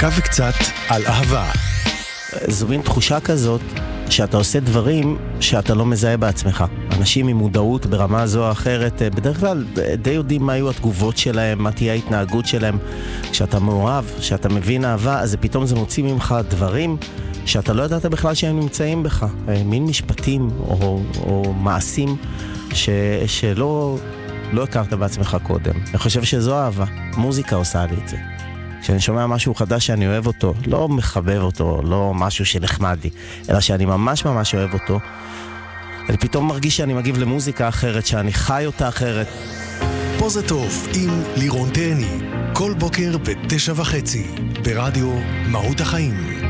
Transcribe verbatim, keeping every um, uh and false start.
דקה וקצת על אהבה. זו מין תחושה כזאת שאתה עושה דברים שאתה לא מזהה בעצמך. אנשים עם מודעות ברמה זו או אחרת, בדרך כלל די יודעים מה היו התגובות שלהם, מה תהיה ההתנהגות שלהם. כשאתה מאוהב, כשאתה מבין אהבה, אז פתאום זה מוציא ממך דברים שאתה לא ידעת בכלל שהם נמצאים בך. מין משפטים או, או מעשים ש, שלא לא הכרת בעצמך קודם. אני חושב שזו אהבה. מוזיקה עושה לי את זה. כשאני שומע משהו חדש שאני אוהב אותו, לא מחבב אותו, לא משהו שנחמד לי, אלא שאני ממש ממש אוהב אותו, אני פתאום מרגיש שאני מגיב למוזיקה אחרת, שאני חי אותה אחרת. פה זה טוב עם לירון תהני, כל בוקר בתשע וחצי, ברדיו מהות החיים.